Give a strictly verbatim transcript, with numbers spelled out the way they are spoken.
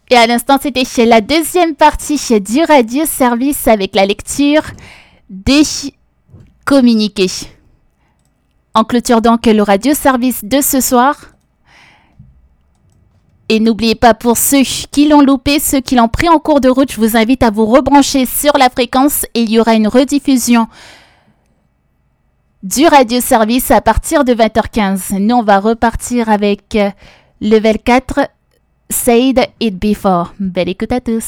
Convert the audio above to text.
Et à l'instant, c'était chez la deuxième partie chez du radio service avec la lecture des communiqués. En clôture donc le radio service de ce soir. Et n'oubliez pas, pour ceux qui l'ont loupé, ceux qui l'ont pris en cours de route, je vous invite à vous rebrancher sur la fréquence et il y aura une rediffusion du radio service à partir de vingt heures quinze. Nous, on va repartir avec level quatre, Said It Before. Belle écoute à tous.